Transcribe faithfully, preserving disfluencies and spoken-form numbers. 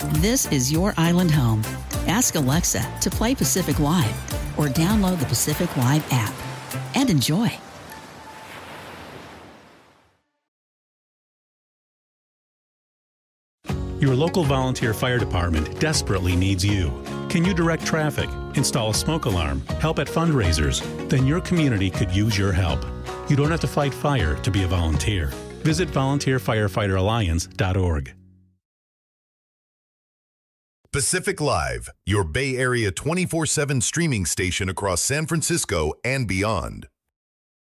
This is your island home. Ask Alexa to play Pacific Live or download the Pacific Live app and enjoy. Your local volunteer fire department desperately needs you. Can you direct traffic, install a smoke alarm, help at fundraisers? Then your community could use your help. You don't have to fight fire to be a volunteer. Visit volunteer firefighter alliance dot org. Pacific Live, your Bay Area twenty-four seven streaming station across San Francisco and beyond.